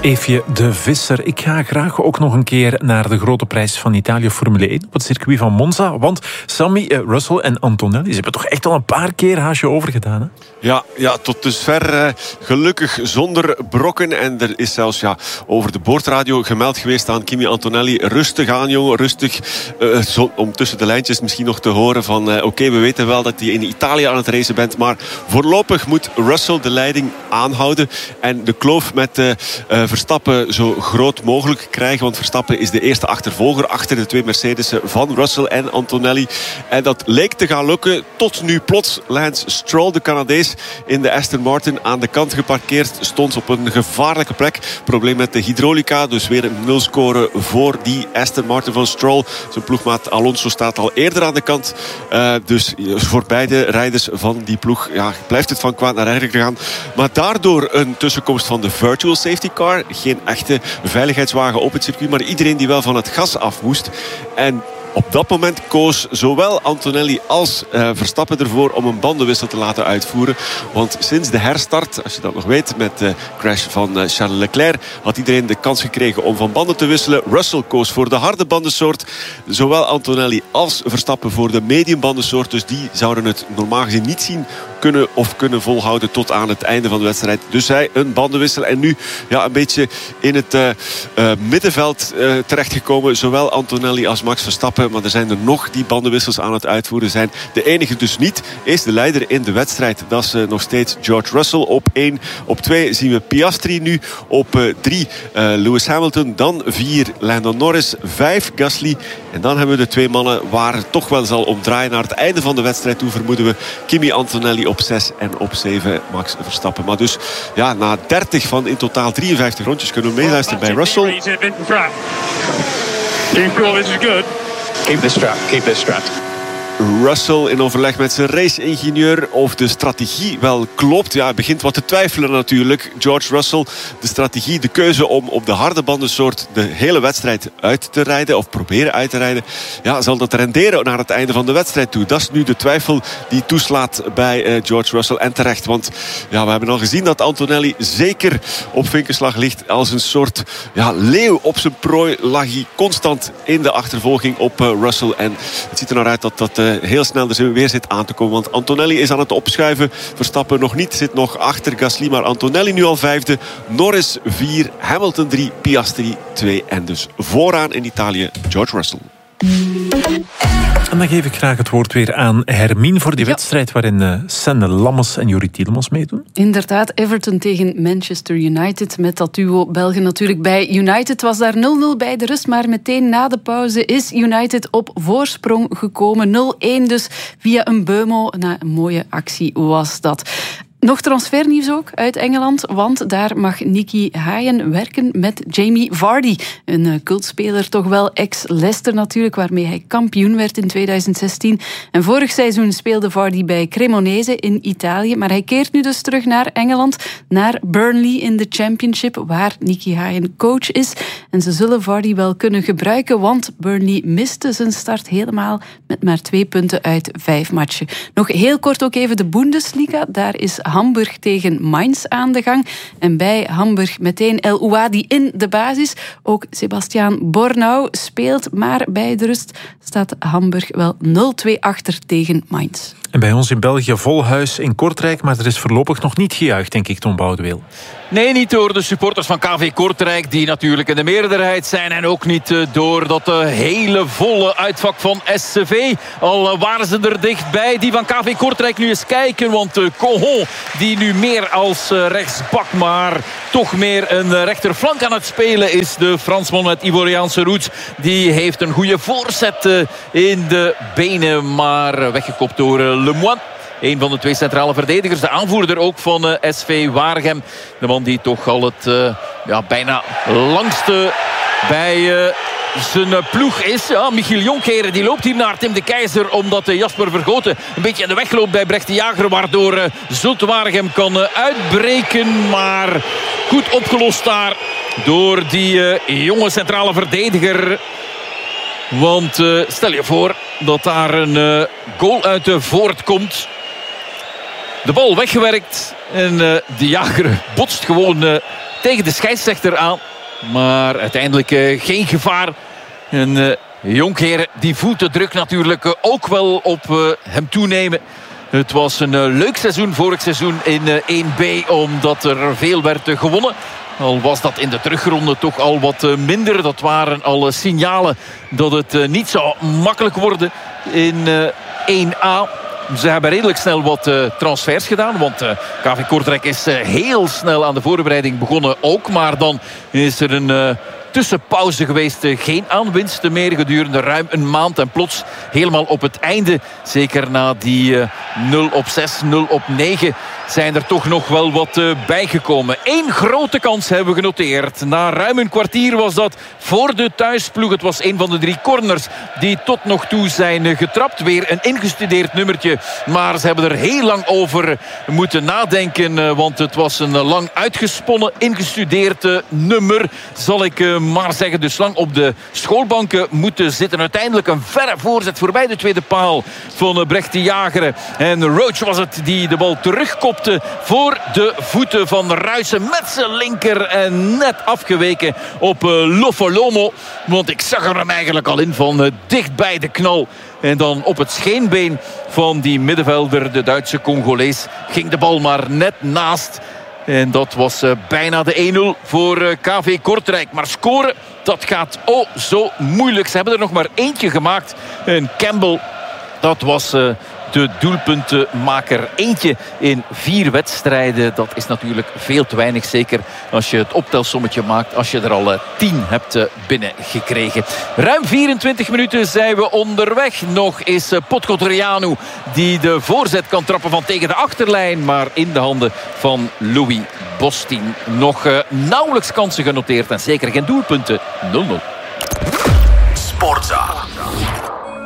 Eefje de Visser. Ik ga graag ook nog een keer naar de grote prijs van Italië Formule 1 op het circuit van Monza. Want Sammy, Russell en Antonelli, ze hebben toch echt al een paar keer haasje overgedaan, hè? Ja, tot dusver gelukkig zonder brokken. En er is zelfs over de boordradio gemeld geweest aan Kimi Antonelli. Rustig aan, jongen, rustig. Om tussen de lijntjes misschien nog te horen van... Oké, we weten wel dat je in Italië aan het racen bent. Maar voorlopig moet Russell de leiding aanhouden. En de kloof met Verstappen zo groot mogelijk krijgen. Want Verstappen is de eerste achtervolger achter de twee Mercedes'en van Russell en Antonelli. En dat leek te gaan lukken. Tot nu plots Lance Stroll, de Canadees, in de Aston Martin aan de kant geparkeerd. Stond op een gevaarlijke plek. Probleem met de hydraulica. Dus weer een 0 score voor die Aston Martin van Stroll. Zijn ploegmaat Alonso staat al eerder aan de kant. Dus voor beide rijders van die ploeg blijft het van kwaad naar erger gaan. Maar daardoor een tussenkomst van de virtual safety car. Geen echte veiligheidswagen op het circuit. Maar iedereen die wel van het gas af moest. En op dat moment koos zowel Antonelli als Verstappen ervoor om een bandenwissel te laten uitvoeren. Want sinds de herstart, als je dat nog weet, met de crash van Charles Leclerc, had iedereen de kans gekregen om van banden te wisselen. Russell koos voor de harde bandensoort. Zowel Antonelli als Verstappen voor de medium bandensoort. Dus die zouden het normaal gezien niet zien kunnen volhouden tot aan het einde van de wedstrijd. Dus zij een bandenwissel. En nu een beetje in het middenveld terechtgekomen. Zowel Antonelli als Max Verstappen. Maar er zijn er nog die bandenwissels aan het uitvoeren zijn. De enige dus niet is de leider in de wedstrijd. Dat is nog steeds George Russell op 1. Op 2 zien we Piastri nu. Op 3 Lewis Hamilton. Dan 4 Lando Norris. 5 Gasly. En dan hebben we de twee mannen waar het toch wel zal omdraaien naar het einde van de wedstrijd toe, vermoeden we. Kimi Antonelli op 6 en op 7 Max Verstappen. Maar dus na 30 van in totaal 53 rondjes kunnen we meeluisteren bij Russell. Keep this strap. Russell in overleg met zijn race-ingenieur of de strategie wel klopt. Hij begint wat te twijfelen natuurlijk. George Russell, de strategie, de keuze om op de harde bandensoort de hele wedstrijd uit te rijden of proberen uit te rijden. Zal dat renderen naar het einde van de wedstrijd toe? Dat is nu de twijfel die toeslaat bij George Russell. En terecht, want we hebben al gezien dat Antonelli zeker op vinkenslag ligt. Als een soort leeuw op zijn prooi lag hij constant in de achtervolging op Russell. En het ziet er naar uit dat heel snel er weer zit aan te komen. Want Antonelli is aan het opschuiven. Verstappen nog niet, zit nog achter Gasly. Maar Antonelli nu al 5e. Norris 4, Hamilton 3, Piastri 2. En dus vooraan in Italië George Russell. En dan geef ik graag het woord weer aan Hermine voor die wedstrijd waarin Senne Lammers en Juri Tielemans meedoen. Inderdaad, Everton tegen Manchester United. Met dat duo Belgen natuurlijk bij. United was daar 0-0 bij de rust, maar meteen na de pauze is United op voorsprong gekomen. 0-1 dus via een Beumo. Een mooie actie was dat. Nog transfernieuws ook uit Engeland, want daar mag Nicky Hayen werken met Jamie Vardy. Een cultspeler, toch wel ex-Leicester natuurlijk, waarmee hij kampioen werd in 2016. En vorig seizoen speelde Vardy bij Cremonese in Italië, maar hij keert nu dus terug naar Engeland, naar Burnley in de Championship, waar Nicky Hayen coach is. En ze zullen Vardy wel kunnen gebruiken, want Burnley miste zijn start helemaal met maar 2 punten uit 5 matchen. Nog heel kort ook even de Bundesliga, daar is Hamburg tegen Mainz aan de gang. En bij Hamburg meteen El Ouadi in de basis. Ook Sebastiaan Bornau speelt, maar bij de rust staat Hamburg wel 0-2 achter tegen Mainz. En bij ons in België vol huis in Kortrijk, maar er is voorlopig nog niet gejuicht, denk ik, Tom Boudeweel. Nee, niet door de supporters van KV Kortrijk, die natuurlijk in de meerderheid zijn. En ook niet door dat hele volle uitvak van SCV. Al waren ze er dichtbij. Die van KV Kortrijk nu eens kijken, want Cohon, die nu meer als rechtsbak, maar toch meer een rechterflank aan het spelen is. De Fransman met Ivoriaanse roots. Die heeft een goede voorzet in de benen, maar weggekopt door Lemoine. Een van de 2 centrale verdedigers. De aanvoerder ook van SV Waregem. De man die toch al het bijna langste bij zijn ploeg is. Michiel Jonkeren die loopt hier naar Tim de Keizer, omdat Jasper Vergoten een beetje in de weg loopt bij Brecht de Jager, waardoor Zulte Waregem kan uitbreken. Maar goed opgelost daar door die jonge centrale verdediger. Want stel je voor dat daar een goal uit voortkomt. de bal weggewerkt. En de jager botst gewoon tegen de scheidsrechter aan. Maar uiteindelijk geen gevaar. En Jonckheere die voelt de druk natuurlijk ook wel op hem toenemen. Het was een leuk seizoen vorig seizoen in 1B, omdat er veel werd gewonnen. Al was dat in de terugronde toch al wat minder. Dat waren al signalen dat het niet zou makkelijk worden in 1A. Ze hebben redelijk snel wat transfers gedaan. Want KV Kortrijk is heel snel aan de voorbereiding begonnen ook. Maar dan is er een tussenpauze geweest. Geen aanwinsten meer gedurende ruim een maand. En plots helemaal op het einde, zeker na die 0-6, 0-9... zijn er toch nog wel wat bijgekomen. 1 grote kans hebben we genoteerd. Na ruim een kwartier was dat voor de thuisploeg. Het was een van de 3 corners die tot nog toe zijn getrapt. Weer een ingestudeerd nummertje. Maar ze hebben er heel lang over moeten nadenken. Want het was een lang uitgesponnen, ingestudeerd nummer. Zal ik maar zeggen. Dus lang op de schoolbanken moeten zitten. Uiteindelijk een verre voorzet voorbij de tweede paal van Brecht de Jager. En Roach was het die de bal terugkopte voor de voeten van Ruijsen met zijn linker en net afgeweken op Lofolomo. Want ik zag er hem eigenlijk al in van dicht bij de knal. En dan op het scheenbeen van die middenvelder, de Duitse Congolees, ging de bal maar net naast. En dat was bijna de 1-0 voor KV Kortrijk. Maar scoren, dat gaat zo moeilijk. Ze hebben er nog maar eentje gemaakt. En Campbell, dat was de doelpuntenmaker. Eentje in 4 wedstrijden. Dat is natuurlijk veel te weinig. Zeker als je het optelsommetje maakt. Als je er al 10 hebt binnengekregen. Ruim 24 minuten zijn we onderweg. Nog is Podgorianu die de voorzet kan trappen van tegen de achterlijn. Maar in de handen van Louis Bostin. Nog nauwelijks kansen genoteerd. En zeker geen doelpunten. 0-0.